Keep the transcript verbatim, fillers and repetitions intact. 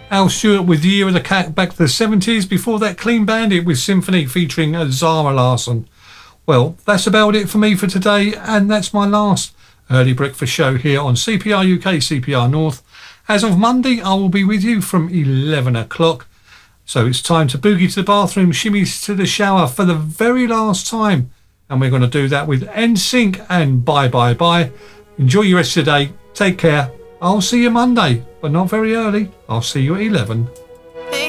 Al Stewart with Year of the Cat back to the seventies. Before that, Clean Bandit with Symphony featuring Zara Larsson. Well, that's about it for me for today, and that's my last early breakfast show here on C P R U K, C P R North. As of Monday, I will be with you from eleven o'clock. So it's time to boogie to the bathroom, shimmy to the shower for the very last time. And we're going to do that with N Sync and Bye Bye Bye. Enjoy your rest of the day. Take care. I'll see you Monday, but not very early. I'll see you at eleven.